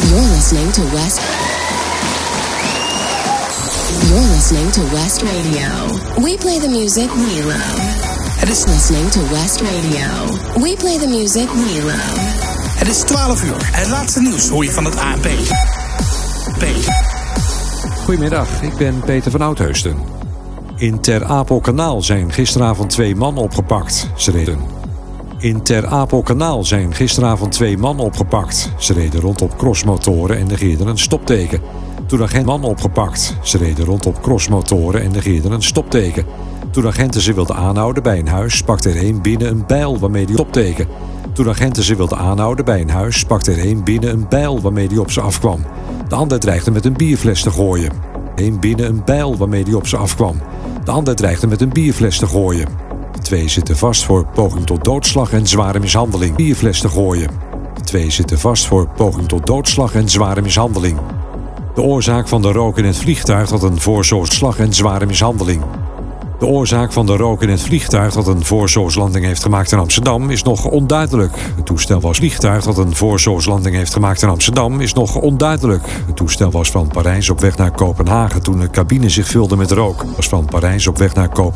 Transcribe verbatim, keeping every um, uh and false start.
You're listening to West. You're listening to West Radio. We play the music we love. Het is listening to West Radio. We play the music we love. Het is twaalf uur. Het laatste nieuws hoor je van het A N P. P. Goedemiddag, ik ben Peter van Oudheusden. In Ter Apelkanaal zijn gisteravond twee mannen opgepakt. Ze reden. In Ter Apelkanaal zijn gisteravond twee mannen opgepakt. Ze reden rond op crossmotoren en negeerden een stopteken. Toen agenten mannen opgepakt. Ze reden rond op crossmotoren en negeerden een stopteken. Toen agenten ze wilden aanhouden bij een huis, pakte er een binnen een bijl waarmee die stopteken. Toen agenten ze wilden aanhouden bij een huis, pakte er een binnen een bijl waarmee die op ze afkwam. De ander dreigde met een bierfles te gooien. Een binnen een bijl waarmee die op ze afkwam. De ander dreigde met een bierfles te gooien. De twee zitten vast voor poging tot doodslag en zware mishandeling. Bierfles te gooien. De twee zitten vast voor poging tot doodslag en zware mishandeling. De oorzaak van de rook in het vliegtuig had een voorzorgsslag en zware mishandeling. De oorzaak van de rook in het vliegtuig dat een voorzorgslanding heeft gemaakt in Amsterdam is nog onduidelijk. Het toestel was vliegtuig dat een voorzorgslanding heeft gemaakt in Amsterdam is nog onduidelijk. Het toestel was van Parijs op weg naar Kopenhagen toen de cabine zich vulde met rook. Was van Parijs op weg naar Kopenhagen.